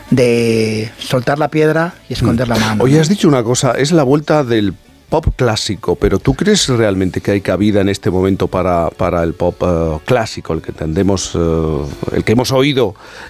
de soltar la piedra y esconder la mano. Oye, has dicho una cosa, es la vuelta del pop clásico, pero ¿tú crees realmente que hay cabida en este momento para el pop clásico, el que entendemos, el que hemos oído